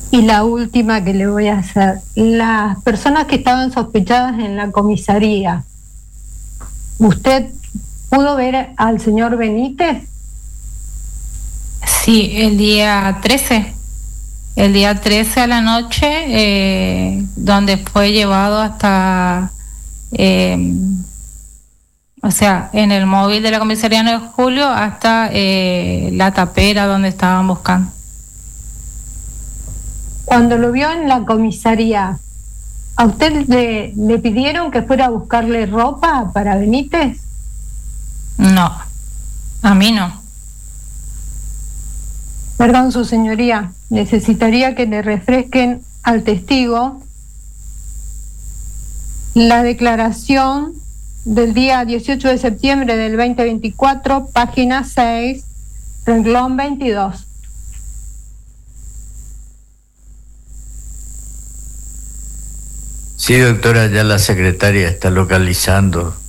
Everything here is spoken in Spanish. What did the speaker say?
Y la última que le voy a hacer. Las personas que estaban sospechadas en la comisaría, ¿usted pudo ver al señor Benítez? Sí, el día 13 a la noche, donde fue llevado hasta, o sea, en el móvil de la comisaría 9 de julio hasta la tapera donde estaban buscando. Cuando lo vio en la comisaría, ¿a usted le pidieron que fuera a buscarle ropa para Benítez? No, a mí no. Perdón, su señoría, necesitaría que le refresquen al testigo la declaración del día 18 de septiembre del 2024, página 6, renglón 22. Sí, doctora, ya la secretaria está localizando